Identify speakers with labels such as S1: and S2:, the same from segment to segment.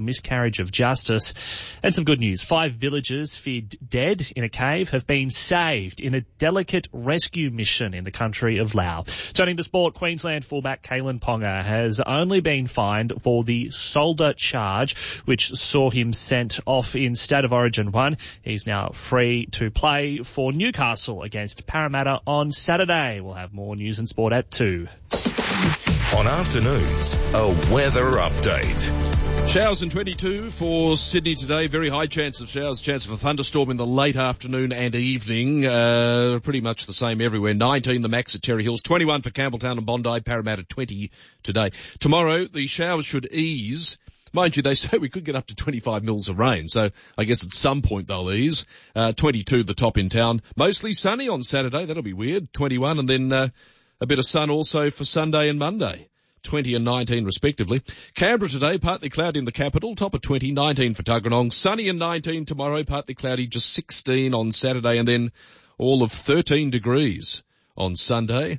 S1: miscarriage of justice. And some good news. 5 villagers feared dead in a cave have been saved in a delicate rescue mission in the country of Laos. Turning to sport, Queensland fullback Kalen Ponga has only been fined for the solder charge, which saw him sent off in State of Origin 1. He's now free to play for Newcastle against Parramatta on Saturday. We'll have more news and sport at 2.
S2: On afternoons, a weather update.
S3: Showers in 22 for Sydney today. Very high chance of showers, chance of a thunderstorm in the late afternoon and evening. Pretty much the same everywhere. 19 the max at Terry Hills, 21 for Campbelltown and Bondi, Parramatta 20 today. Tomorrow, the showers should ease. Mind you, they say we could get up to 25 mils of rain, so I guess at some point they'll ease. 22 the top in town. Mostly sunny on Saturday. That'll be weird. 21, and then a bit of sun also for Sunday and Monday. 20 and 19 respectively. Canberra today, partly cloudy in the capital, top of 20, 19 for Tuggeranong. Sunny and 19 tomorrow, partly cloudy, just 16 on Saturday, and then all of 13 degrees on Sunday.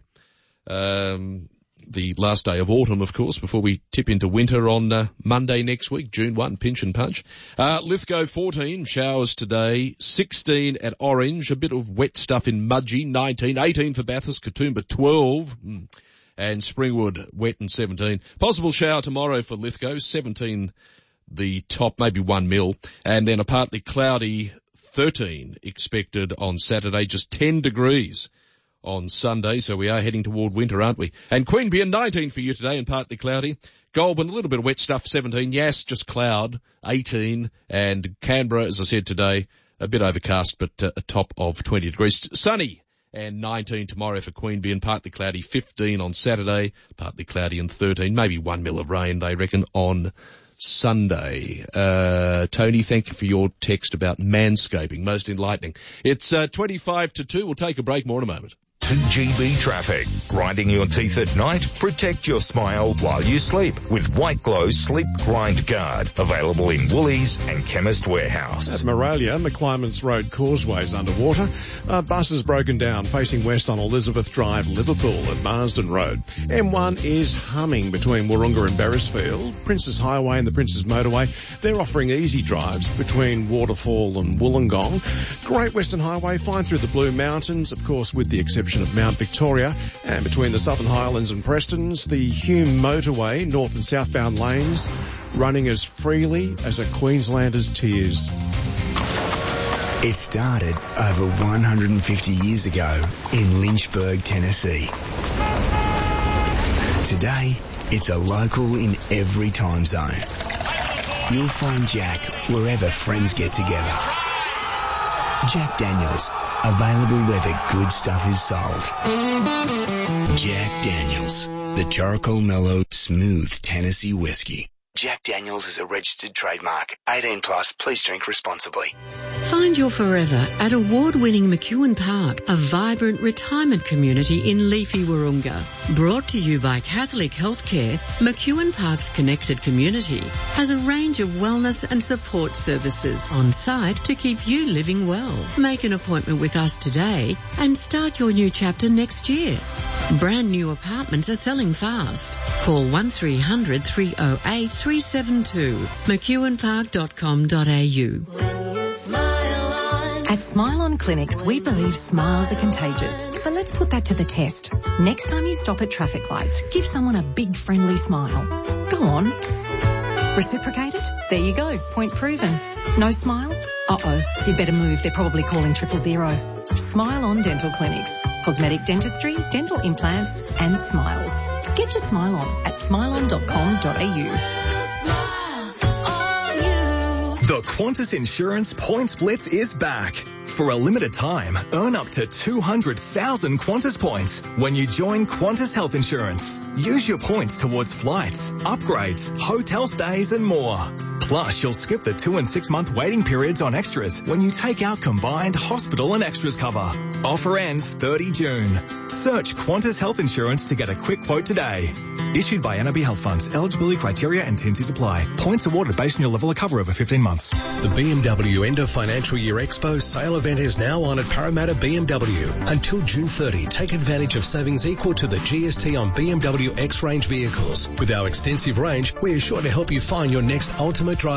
S3: The last day of autumn, of course, before we tip into winter on Monday next week, June 1, pinch and punch. Lithgow 14, showers today, 16 at Orange, a bit of wet stuff in Mudgee, 19, 18 for Bathurst, Katoomba 12, and Springwood wet and 17. Possible shower tomorrow for Lithgow, 17 the top, maybe 1 mil, and then a partly cloudy 13 expected on Saturday, just 10 degrees on Sunday, so we are heading toward winter, aren't we? And Queanbeyan 19 for you today and partly cloudy. Goulburn, a little bit of wet stuff, 17. Yass, just cloud, 18. And Canberra, as I said today, a bit overcast, but a top of 20 degrees. Sunny and 19 tomorrow for Queanbeyan, partly cloudy, 15 on Saturday, partly cloudy and 13. Maybe 1 mil of rain, they reckon, on Sunday. Tony, thank you for your text about manscaping. Most enlightening. It's 25 to 2. We'll take a break. More in a moment.
S2: 2GB Traffic. Grinding your teeth at night? Protect your smile while you sleep with White Glow Sleep Grind Guard. Available in Woolies and Chemist Warehouse.
S4: At Moralia, McClymonds Road Causeways underwater. Bus is broken down facing west on Elizabeth Drive, Liverpool at Marsden Road. M1 is humming between Wahroonga and Beresfield. Princes Highway and the Princes Motorway, they're offering easy drives between Waterfall and Wollongong. Great Western Highway, fine through the Blue Mountains, of course with the exception of Mount Victoria, and between the Southern Highlands and Prestons, the Hume Motorway, north and southbound lanes, running as freely as a Queenslander's tears.
S5: It started over 150 years ago in Lynchburg, Tennessee. Today, it's a local in every time zone. You'll find Jack wherever friends get together. Jack Daniels, available where the good stuff is sold. Jack Daniels, the charcoal mellow, smooth Tennessee whiskey. Jack Daniels is a registered trademark. 18 plus, please drink responsibly.
S6: Find your forever at award-winning McEwen Park, a vibrant retirement community in leafy Wahroonga. Brought to you by Catholic Healthcare, McEwen Park's connected community has a range of wellness and support services on site to keep you living well. Make an appointment with us today and start your new chapter next year. Brand new apartments are selling fast. Call 1300 308 372. McEwenpark.com.au.
S7: At Smile On Clinics, we believe smiles are contagious. But let's put that to the test. Next time you stop at traffic lights, give someone a big friendly smile. Go on. Reciprocated? There you go. Point proven. No smile? Uh-oh. You'd better move. They're probably calling 000. Smile On Dental Clinics. Cosmetic dentistry, dental implants and smiles. Get your smile on at smileon.com.au.
S8: The Qantas Insurance Points Blitz is back. For a limited time, earn up to 200,000 Qantas points when you join Qantas Health Insurance. Use your points towards flights, upgrades, hotel stays and more. Plus, you'll skip the 2 and 6 month waiting periods on extras when you take out combined hospital and extras cover. Offer ends 30 June. Search Qantas Health Insurance to get a quick quote today. Issued by NRB Health Funds. Eligibility criteria and T&Cs apply. Points awarded based on your level of cover over 15 months.
S9: The BMW End of Financial Year Expo sale event is now on at Parramatta BMW. Until June 30, take advantage of savings equal to the GST on BMW X-Range vehicles. With our extensive range, we are sure to help you find your next ultimate drive.